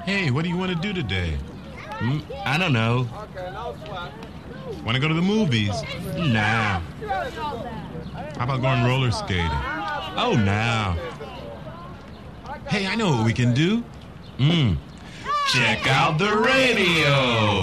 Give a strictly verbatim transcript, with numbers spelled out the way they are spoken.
Hey, what do you want to do today? Mm, I don't know. Want to go to the movies? Nah. How about going roller skating? Oh, nah. Hey, I know what we can do. Mm. Check out the radio.